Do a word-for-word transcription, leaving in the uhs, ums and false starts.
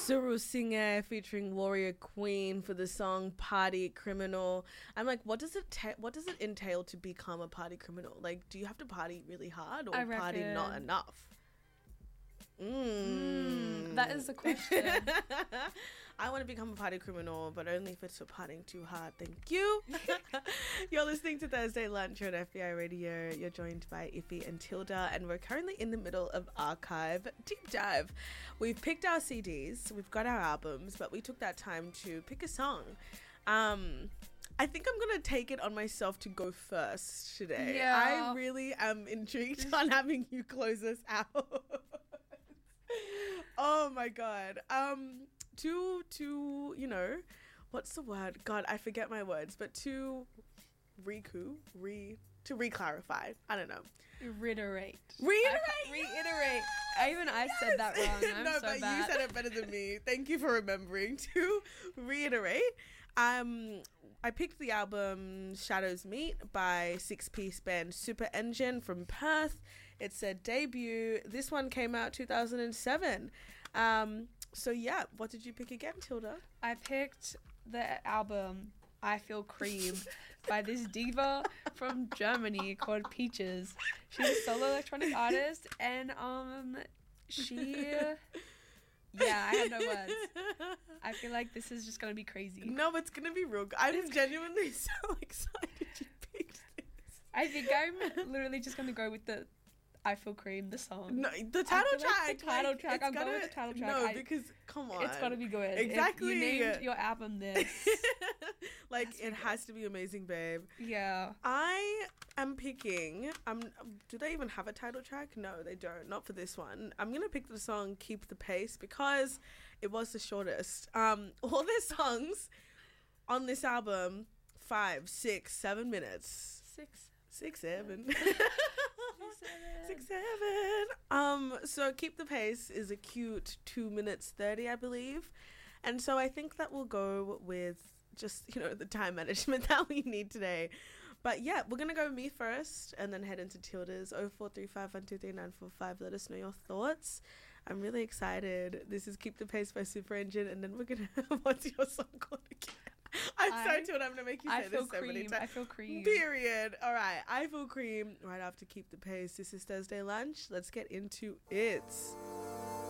Suru Singer featuring Warrior Queen for the song Party Criminal. I'm like, what does it ta- what does it entail to become a party criminal? Like, do you have to party really hard or I party reckon- not enough? Mm, that is the question. I want to become a party criminal, but only if it's for partying too hard. Thank you. You're listening to Thursday Lunch on F B I Radio. You're joined by Iffy and Tilda, and we're currently in the middle of Archive Deep Dive. We've picked our C Ds, we've got our albums, but we took that time to pick a song. Um... I think I'm going to take it on myself to go first today. Yeah. I really am intrigued on having you close us out. Oh my God. Um, to, to, you know, what's the word? God, I forget my words, but to recoup, re, to re-clarify. I don't know. Reiterate. Reiterate. I, reiterate. I, even I said that wrong. I'm no, so but bad. you said it better than me. Thank you for remembering to reiterate. Um, I picked the album Shadows Meet by six-piece band Super Engine from Perth. It's a debut. This one came out two thousand seven. Um, so yeah, what did you pick again, Tilda? I picked the album I Feel Cream by this diva from Germany called Peaches. She's a solo electronic artist, and um, she... Yeah, I have no words. I feel like this is just going to be crazy. No, it's going to be real good. I'm genuinely so excited you picked this. I think I'm literally just going to go with the I Feel Cream, the song. No, the title I feel track. like the title like, track. it's I'm gotta, going with the title track. No, I, because, come on. It's got to be good. Exactly. If you named your album this. Like, it has to be amazing, babe. Yeah. I am picking, um, do they even have a title track? No, they don't. Not for this one. I'm going to pick the song Keep the Pace because it was the shortest. Um, all their songs on this album, five, six, seven minutes. Six. Six, seven. Six, seven. Six, seven. Um, so Keep the Pace is a cute two minutes thirty, I believe. And so I think that will go with just, you know, the time management that we need today. But yeah, we're going to go me first and then head into Tilda's. oh four three five one two three nine four five. Let us know your thoughts. I'm really excited. This is Keep the Pace by Super Engine. And then we're going to, what's your song called again? I'm I, sorry, Tilda, I'm going to make you say I feel this so cream. many times. I feel cream. Period. All right. I Feel Cream right after Keep the Pace. This is Thursday Lunch. Let's get into it.